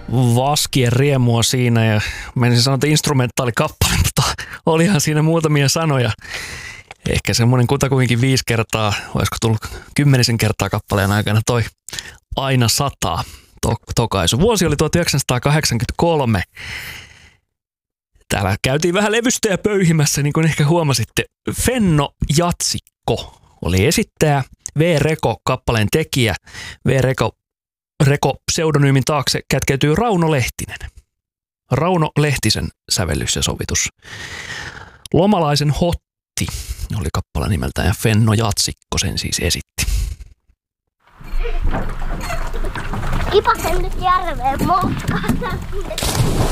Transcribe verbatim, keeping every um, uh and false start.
vaskien riemua siinä ja menisin sanoa, että instrumentaalikappale, mutta olihan siinä muutamia sanoja. Ehkä semmoinen kutakuinkin viisi kertaa, olisiko tullut kymmenisen kertaa kappaleen aikana toi Aina sataa to- tokaisu. Vuosi oli tuhatyhdeksänsataakahdeksankymmentäkolme. Täällä käytiin vähän levystä pöyhimässä, niin kuin ehkä huomasitte. Fenno Jatsikko oli esittäjä, V. Reko kappaleen tekijä. V. Reko, Reko pseudonyymin taakse kätkeytyy Rauno Lehtinen. Rauno Lehtisen sävellys ja sovitus. Lomalaisen Hotti oli kappale nimeltään ja Fenno Jatsikko sen siis esitti. Kipasen nyt järveen moukkaan.